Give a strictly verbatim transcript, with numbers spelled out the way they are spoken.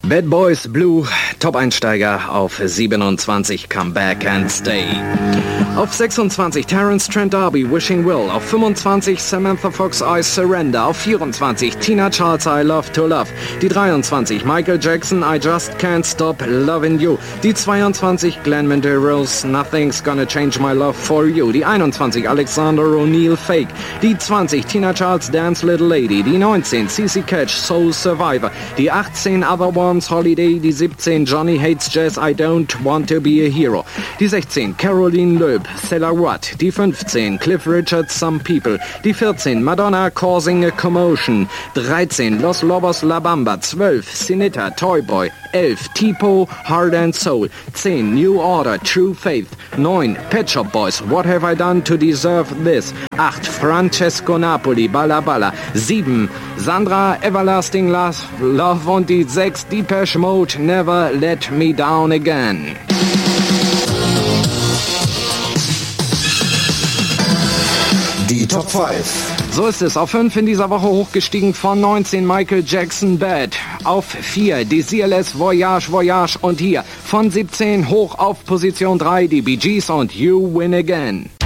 Bad Boys Blue, Top-Einsteiger auf siebenundzwanzig, Come Back and Stay. Auf sechsundzwanzig, Terence Trent D'Arby, Wishing Will. Auf fünfundzwanzig, Samantha Fox, I Surrender. Auf vierundzwanzig, Tina Charles, I Love to Love. Die dreiundzwanzig, Michael Jackson, I Just Can't Stop Loving You. Die zweiundzwanzig, Glenn Medeiros, Nothing's Gonna Change My Love for You. Die einundzwanzig, Alexander O'Neill, Fake. Die zwanzig, Tina Charles, Dance Little Lady. Die neunzehn, C C Catch, Soul Survivor. Die achtzehn, Other Ones, Holiday. Die siebzehn, Johnny Hates Jazz, I Don't Want to Be a Hero. Die sechzehn, Caroline Loeb, Stella Watt. Die fünfzehn, Cliff Richard, Some People. Die vierzehn, Madonna, Causing a Commotion. dreizehn, Los Lobos La Bamba. zwölf, Sinita, Toy Boy. elf, Tipo, Heart and Soul. zehn, New Order, True Faith. neun, Pet Shop Boys, What Have I Done to Deserve This? acht, Francesco Napoli, Balla Balla. sieben, Sandra, Everlasting Love. Und die sechs, Depeche Mode, Never Let Me Down Again. Die Top fünf. So ist es. Auf fünf in dieser Woche hochgestiegen von neunzehn, Michael Jackson, Bad. Auf vier, Desireless, Voyage, Voyage. Und hier von siebzehn hoch auf Position drei, die Bee Gees und You Win Again.